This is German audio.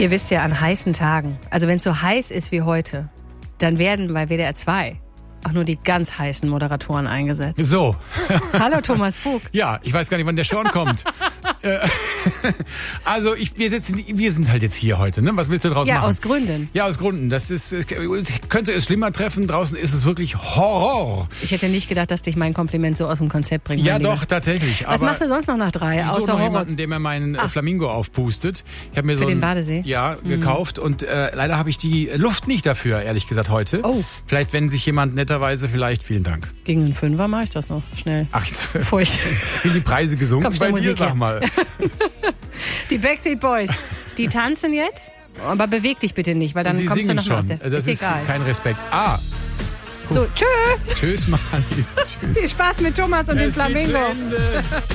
Ihr wisst ja, an heißen Tagen, also wenn es so heiß ist wie heute, dann werden bei WDR 2 auch nur die ganz heißen Moderatoren eingesetzt. So. Hallo Thomas Bug. Ja, ich weiß gar nicht, wann der Sean kommt. Also wir sind halt jetzt hier heute, ne? Was willst du draus machen? Ja, aus Gründen. Ja, aus Gründen. Könnte es schlimmer treffen. Draußen ist es wirklich Horror. Ich hätte nicht gedacht, dass dich mein Kompliment so aus dem Konzept bringt. Ja, doch, tatsächlich. Was machst du sonst noch nach 3? Ich Außer suche noch Horror? jemanden, der mir meinen Flamingo aufpustet. Ich habe mir Für den Badesee? Ja, gekauft und leider habe ich die Luft nicht dafür, ehrlich gesagt, heute. Oh. Vielleicht, wenn sich jemand netterweise vielen Dank. Gegen einen Fünfer mache ich das noch schnell. Ach, jetzt Furcht. sind die Preise gesunken Komm, schnell bei dir, Musik sag her. mal. Die Backstreet Boys, die tanzen jetzt, aber beweg dich bitte nicht, weil dann Sie kommst du singen noch mal aus schon. der... Das ist egal. kein Respekt. So, tschö. Tschüss, Mann. Tschüss. Viel Spaß mit Thomas und dem Es geht zu Flamingo. Ende.